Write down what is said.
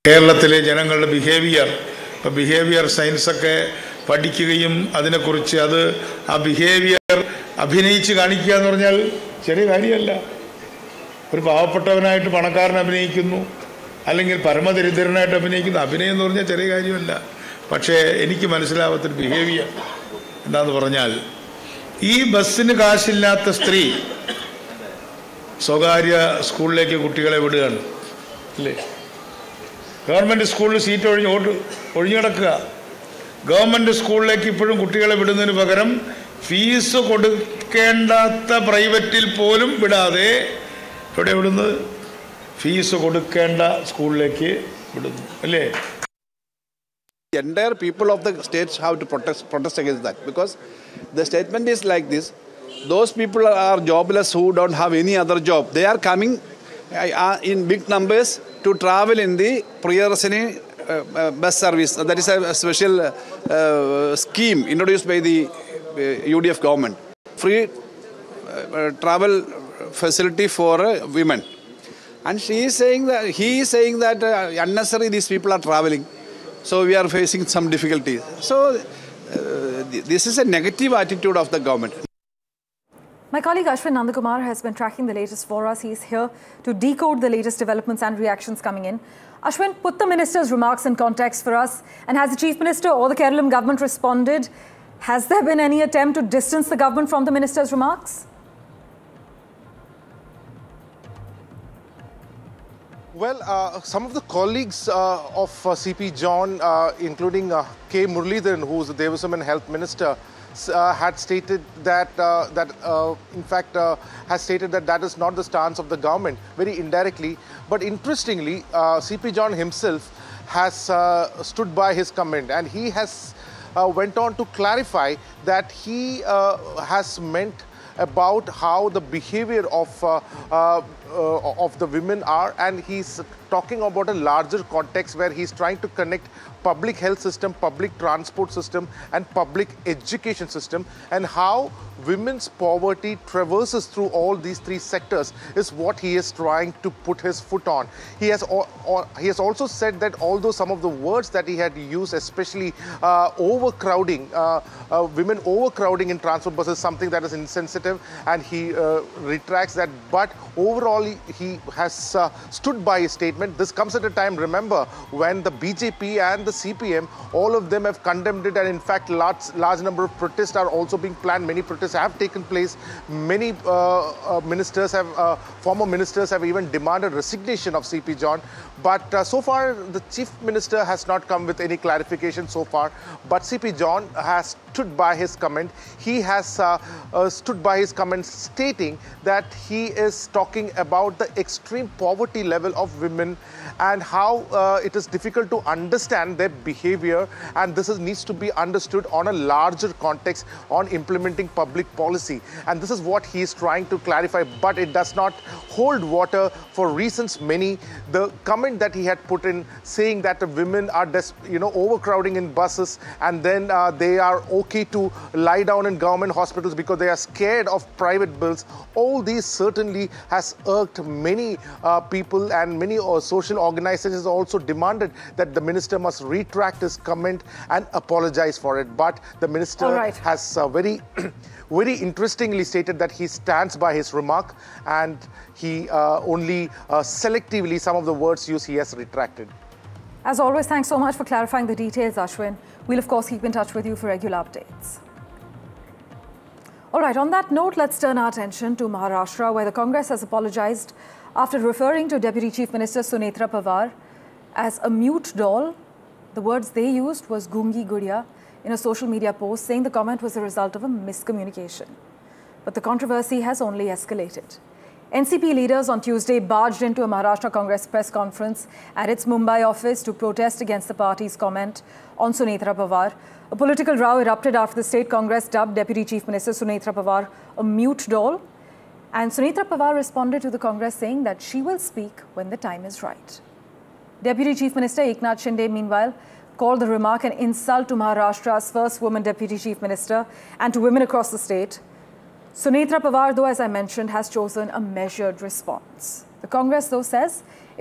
കേരളത്തിലെ ജനങ്ങളുടെ ബിഹേവിയർ സയൻസൊക്കെ പഠിക്കുകയും അതിനെക്കുറിച്ച് ആ ബിഹേവിയർ അഭിനയിച്ച് കാണിക്കുക എന്ന് പറഞ്ഞാൽ ചെറിയ കാര്യമല്ല. ഒരു പാവപ്പെട്ടവനായിട്ട് പണക്കാരൻ അഭിനയിക്കുന്നു, അല്ലെങ്കിൽ പരമദരിദ്രനായിട്ട് അഭിനയിക്കുന്നു. അഭിനയം എന്ന് പറഞ്ഞാൽ ചെറിയ കാര്യമല്ല. പക്ഷേ എനിക്ക് മനസ്സിലാവാത്തൊരു ബിഹേവിയർ എന്താന്ന് പറഞ്ഞാൽ, ഈ ബസ്സിന് കാശില്ലാത്ത സ്ത്രീ സ്വകാര്യ സ്കൂളിലേക്ക് കുട്ടികളെ വിടുകയാണ് അല്ലേ? ഗവൺമെൻറ് സ്കൂളിൽ സീറ്റ് ഒഴിഞ്ഞു കിടക്കുക. ഗവൺമെൻറ് സ്കൂളിലേക്ക് ഇപ്പോഴും കുട്ടികളെ വിടുന്നതിന് പകരം ഫീസ് കൊടുക്കേണ്ടാത്ത പ്രൈവറ്റിൽ പോലും വിടാതെ എവിടെ വിടുന്നത്? ഫീസ് കൊടുക്കേണ്ട സ്കൂളിലേക്ക് വിടുന്നു അല്ലേ? The entire people of the states have to protest against that, because the statement is like this: those people are jobless who don't have any other job. They are coming in big numbers to travel in the Priyarashini bus service. That is a special scheme introduced by the UDF government. Free travel facility for women. And he is saying that unnecessarily these people are traveling. So we are facing some difficulties. So this is a negative attitude of the government. My colleague Ashwin Nandakumar has been tracking the latest for us. He is here to decode the latest developments and reactions coming in. Ashwin, put the minister's remarks in context for us. And has the Chief Minister or the Kerala government responded? Has there been any attempt to distance the government from the minister's remarks? Well, some of the colleagues of CP John, including K. Muralidharan, who is the Devasaman Health Minister, had stated that, has stated that that is not the stance of the government, very indirectly. But interestingly, CP John himself has stood by his comment, and he has went on to clarify that he has meant about how the behavior of the women are, and he's talking about a larger context where he's trying to connect public health system, public transport system, and public education system, and how women's poverty traverses through all these three sectors is what he is trying to put his foot on. He has also said that although some of the words that he had used, especially overcrowding, women overcrowding in transport buses, something that is insensitive, and he retracts that. But overall, he has stood by his statement. This comes at a time, remember, when the BJP and the CPM, all of them have condemned it, and in fact, large number of protests are also being planned. Many protests have taken place. Many former ministers have even demanded resignation of CP John. But so far, the Chief Minister has not come with any clarification so far. But CP John has stood by his comment. He has stood by his comment, stating that he is talking about the extreme poverty level of women and how it is difficult to understand their behavior, and this needs to be understood on a larger context on implementing public policy. And this is what he is trying to clarify, but it does not hold water for reasons many. The comment that he had put in, saying that the women are overcrowding in buses, and then they are okay to lie down in government hospitals because they are scared of private bills. All these certainly has irked many people, and many social organizations also demanded that the minister must retract his comment and apologize for it. But the minister has very interestingly stated that he stands by his remark, and he only selectively, some of the words used, he has retracted. As always, thanks so much for clarifying the details, Ashwin. We'll of course keep in touch with you for regular updates. All right, on that note, let's turn our attention to Maharashtra, where the Congress has apologized after referring to Deputy Chief Minister Sunetra Pawar as a mute doll. The words they used was Gungi Gudiya in a social media post, saying the comment was a result of a miscommunication. But the controversy has only escalated. NCP leaders on Tuesday barged into a Maharashtra Congress press conference at its Mumbai office to protest against the party's comment on Sunetra Pawar. A political row erupted after the state Congress dubbed Deputy Chief Minister Sunetra Pawar a mute doll. And Sunetra Pawar responded to the Congress saying that she will speak when the time is right. Deputy Chief Minister Eknath Shinde, meanwhile, called the remark an insult to Maharashtra's first woman Deputy Chief Minister and to women across the state. Sunetra Pawar, though, as I mentioned, has chosen a measured response. The Congress, though, says